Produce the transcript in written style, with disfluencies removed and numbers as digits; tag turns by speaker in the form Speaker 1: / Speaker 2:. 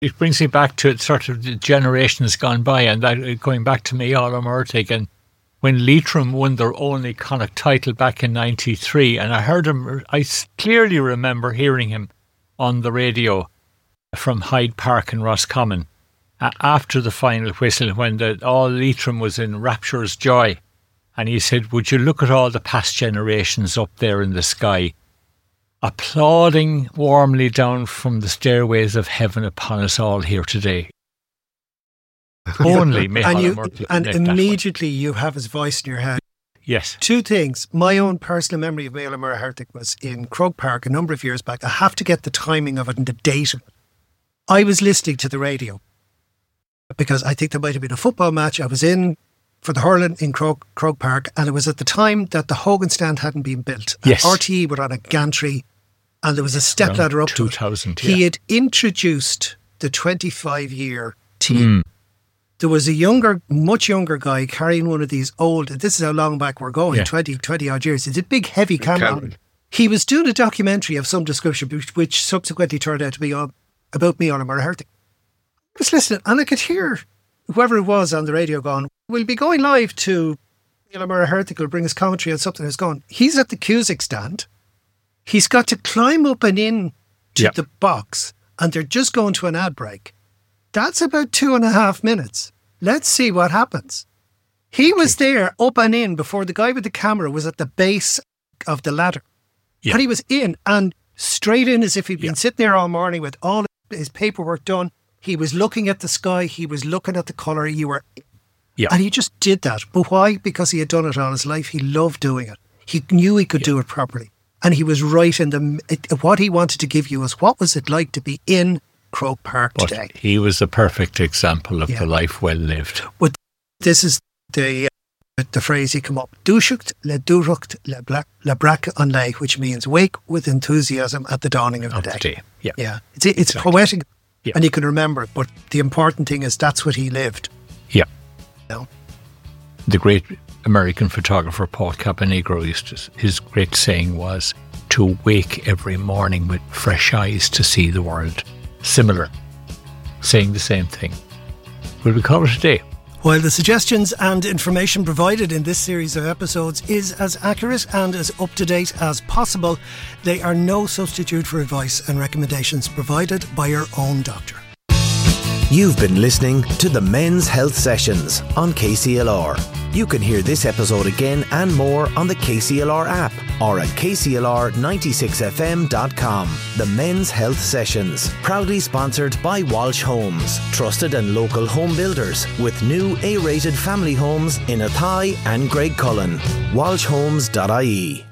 Speaker 1: It brings me back to sort of the generations gone by, and that going back to Micheál Martig, and when Leitrim won their only Connacht title back in '93, and I heard him, I clearly remember hearing him on the radio from Hyde Park in Roscommon after the final whistle, when all Leitrim was in rapturous joy, and he said, "Would you look at all the past generations up there in the sky, applauding warmly down from the stairways of heaven upon us all here today." Only Micheál Martig.
Speaker 2: And immediately you have his voice in your head.
Speaker 1: Yes.
Speaker 2: Two things. My own personal memory of Micheál Martig was in Croke Park a number of years back. I have to get the timing of it and the date of it. I was listening to the radio because I think there might have been a football match I was in for the hurling in Croke Park, and it was at the time that the Hogan stand hadn't been built.
Speaker 1: Yes.
Speaker 2: RTE were on a gantry, and there was a stepladder up to
Speaker 1: 2000,
Speaker 2: it. He had introduced the 25-year team. There was a much younger guy carrying one of these old, this is how long back we're going, 20 odd years. It's a big heavy camera. He was doing a documentary of some description, which subsequently turned out to be about Micheál Martig. I was listening, and I could hear whoever it was on the radio going, "We'll be going live to Micheál Martig, will bring us commentary on something that's gone." He's at the Cusack stand. He's got to climb up and in to the box, and they're just going to an ad break. That's about 2.5 minutes. Let's see what happens. He was there up and in before the guy with the camera was at the base of the ladder. Yeah. And he was in and straight in as if he'd been sitting there all morning with all his paperwork done. He was looking at the sky. He was looking at the colour. And he just did that. But why? Because he had done it all his life. He loved doing it. He knew he could do it properly. And he was right in what he wanted to give you was, what was it like to be in Croke Park today?
Speaker 1: He was the perfect example of the life well lived.
Speaker 2: But this is the phrase he came up. Dúiseacht le dúireacht le brac an lei, which means wake with enthusiasm at the dawning of the day. Yeah. It's exactly. Poetic, and you can remember it, but the important thing is that's what he lived.
Speaker 1: Yeah.
Speaker 2: You know?
Speaker 1: The great American photographer Paul Caponegro his great saying was to wake every morning with fresh eyes to see the world. Similar, saying the same thing. Will we cover today?
Speaker 2: While the suggestions and information provided in this series of episodes is as accurate and as up-to-date as possible, they are no substitute for advice and recommendations provided by your own doctor.
Speaker 3: You've been listening to the Men's Health Sessions on KCLR. You can hear this episode again and more on the KCLR app or at kclr96fm.com. The Men's Health Sessions, proudly sponsored by Walsh Homes, trusted and local home builders with new A-rated family homes in Athy and Greig Cullen. walshhomes.ie